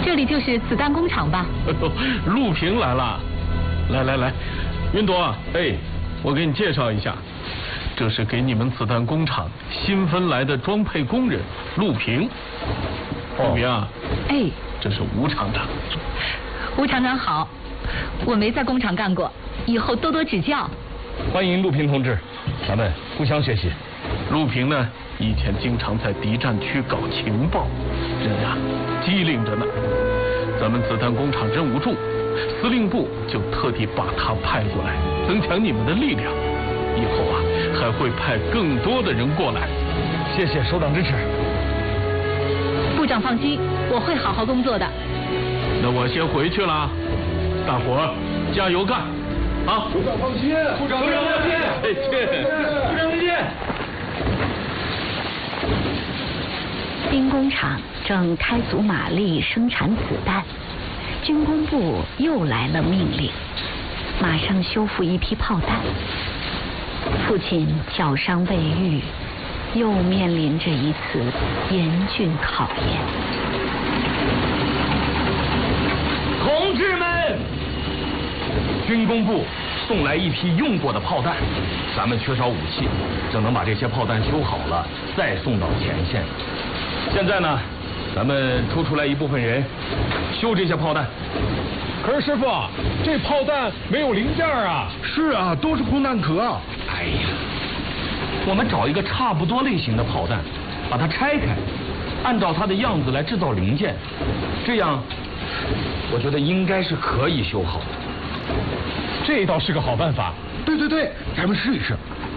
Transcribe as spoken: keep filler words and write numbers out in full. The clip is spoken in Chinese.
这里就是子弹工厂吧？ 陆平来了，来来来，云朵，哎，我给你介绍一下，这是给你们子弹工厂新分来的装配工人陆平。陆平啊， 哎， 这是吴厂长。 吴厂长好，我没在工厂干过，以后多多指教。 欢迎陆平同志，咱们互相学习。 陆平呢，以前经常在敌占区搞情报，人啊机灵着呢。咱们子弹工厂任务重，司令部就特地把他派过来，增强你们的力量。以后啊，还会派更多的人过来。 谢谢首长支持。 部长放心，我会好好工作的。 那我先回去了，大伙儿加油干！啊， 部长放心，部长再见， 再见， 部长再见。 兵工厂正开足马力生产子弹，军工部又来了命令，马上修复一批炮弹。父亲脚伤未愈，又面临着一次严峻考验。 同志们，军工部送来一批用过的炮弹，咱们缺少武器，正能把这些炮弹修好了，再送到前线。现在呢，咱们抽出来一部分人修这些炮弹。 可是师傅，这炮弹没有零件啊！ 是啊，都是空弹壳。 哎呀，我们找一个差不多类型的炮弹，把它拆开，按照它的样子来制造零件，这样我觉得应该是可以修好的。 这倒是个好办法。 对对对，咱们试一试。